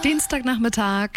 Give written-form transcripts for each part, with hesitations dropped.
Dienstagnachmittag,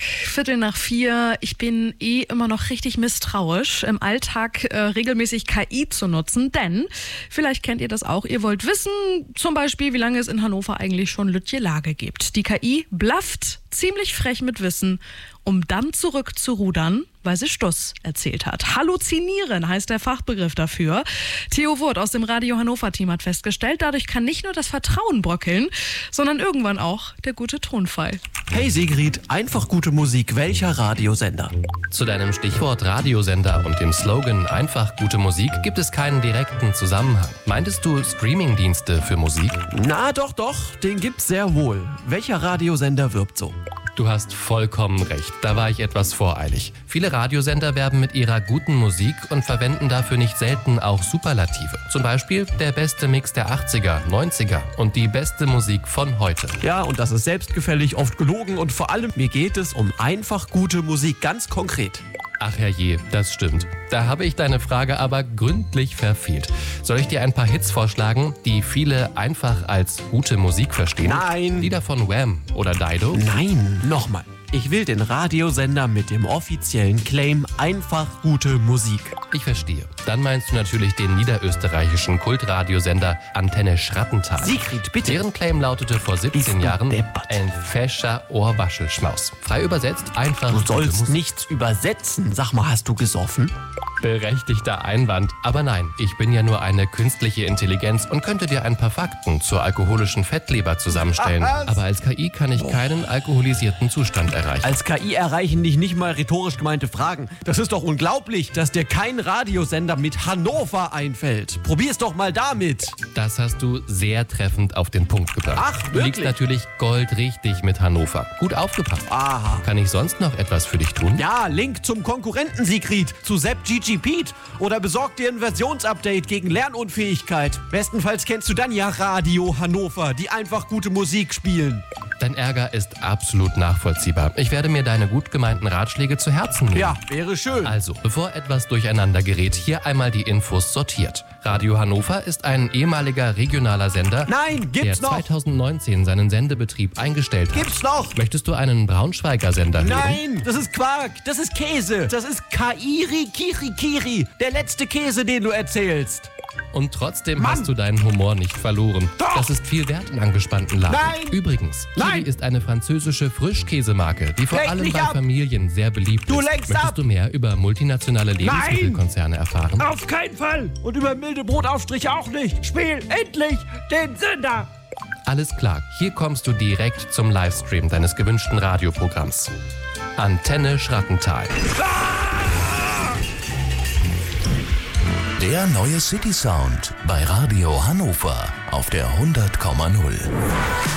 3:45. Ich bin immer noch richtig misstrauisch, im Alltag regelmäßig KI zu nutzen, denn vielleicht kennt ihr das auch. Ihr wollt wissen, zum Beispiel, wie lange es in Hannover eigentlich schon Lütje Lage gibt. Die KI blafft ziemlich frech mit Wissen, um dann zurückzurudern, weil sie Stuss erzählt hat. Halluzinieren heißt der Fachbegriff dafür. Theo Wurth aus dem Radio Hannover-Team hat festgestellt, dadurch kann nicht nur das Vertrauen bröckeln, sondern irgendwann auch der gute Tonfall. Hey Sigrid, einfach gute Musik, welcher Radiosender? Zu deinem Stichwort Radiosender und dem Slogan einfach gute Musik gibt es keinen direkten Zusammenhang. Meintest du Streamingdienste für Musik? Na doch, den gibt's sehr wohl. Welcher Radiosender wirbt so? Du hast vollkommen recht, da war ich etwas voreilig. Viele Radiosender werben mit ihrer guten Musik und verwenden dafür nicht selten auch Superlative. Zum Beispiel der beste Mix der 80er, 90er und die beste Musik von heute. Ja, und das ist selbstgefällig, oft gelogen und vor allem, mir geht es um einfach gute Musik, ganz konkret. Ach herrje, das stimmt. Da habe ich deine Frage aber gründlich verfehlt. Soll ich dir ein paar Hits vorschlagen, die viele einfach als gute Musik verstehen? Nein. Lieder von Wham oder Dido? Nein, nochmal. Ich will den Radiosender mit dem offiziellen Claim einfach gute Musik. Ich verstehe. Dann meinst du natürlich den niederösterreichischen Kultradiosender Antenne Schrattental. Sigrid, bitte. Deren Claim lautete vor 17 Jahren ein fescher Ohrwaschelschmaus. Frei übersetzt einfach Du gute sollst Musik. nichts übersetzen. Sag mal, hast du gesoffen? Berechtigter Einwand. Aber nein, ich bin ja nur eine künstliche Intelligenz und könnte dir ein paar Fakten zur alkoholischen Fettleber zusammenstellen. Aber als KI kann ich keinen alkoholisierten Zustand erreichen. Als KI erreichen dich nicht mal rhetorisch gemeinte Fragen. Das ist doch unglaublich, dass dir kein Radiosender mit Hannover einfällt. Probier's doch mal damit. Das hast du sehr treffend auf den Punkt gebracht. Ach, du liegst wirklich? natürlich goldrichtig mit Hannover. Gut aufgepasst. Aha. Kann ich sonst noch etwas für dich tun? Ja, Link zum Konkurrenten Sigrid, zu Sepp GG Pete. Oder besorg dir ein Versionsupdate gegen Lernunfähigkeit. Bestenfalls kennst du dann ja Radio Hannover, die einfach gute Musik spielen. Dein Ärger ist absolut nachvollziehbar. Ich werde mir deine gut gemeinten Ratschläge zu Herzen nehmen. Ja, wäre schön. Also, bevor etwas durcheinander gerät, hier einmal die Infos sortiert. Radio Hannover ist ein ehemaliger regionaler Sender, Nein, der gibt's noch? 2019 seinen Sendebetrieb eingestellt hat. Gibt's noch? Möchtest du einen Braunschweiger Sender hören? Nein, das ist Quark, das ist Käse, das ist Kairi Kirikiri, der letzte Käse, den du erzählst. Und trotzdem Mann! hast du deinen Humor nicht verloren. Doch! Das ist viel wert in angespannten Lagen. Nein! Übrigens, Kiri Nein! ist eine französische Frischkäsemarke, die vor Lenk allem nicht bei ab! Familien sehr beliebt Du ist. lenkst Möchtest ab! du mehr über multinationale Lebensmittelkonzerne erfahren? Auf keinen Fall. Und über milde Brotaufstriche auch nicht. Spiel endlich den Sender. Alles klar, hier kommst du direkt zum Livestream deines gewünschten Radioprogramms. Antenne Schrattental. Der neue City Sound bei Radio Hannover auf der 100,0.